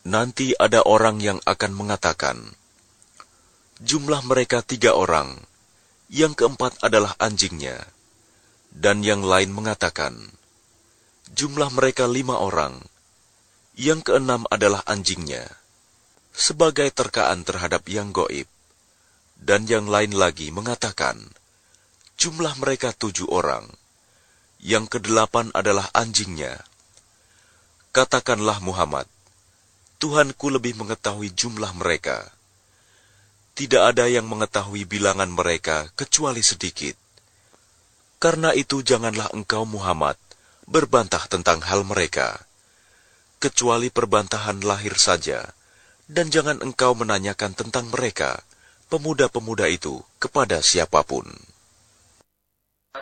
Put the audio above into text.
Nanti ada orang yang akan mengatakan, jumlah mereka 3 orang, yang keempat adalah anjingnya. Dan yang lain mengatakan, jumlah mereka 5 orang, yang keenam adalah anjingnya, sebagai terkaan terhadap yang gaib. Dan yang lain lagi mengatakan, jumlah mereka 7 orang, yang kedelapan adalah anjingnya. Katakanlah Muhammad, Tuhanku lebih mengetahui jumlah mereka. Tidak ada yang mengetahui bilangan mereka kecuali sedikit. Karena itu janganlah engkau Muhammad berbantah tentang hal mereka, kecuali perbantahan lahir saja, dan jangan engkau menanyakan tentang mereka, pemuda-pemuda itu, kepada siapapun.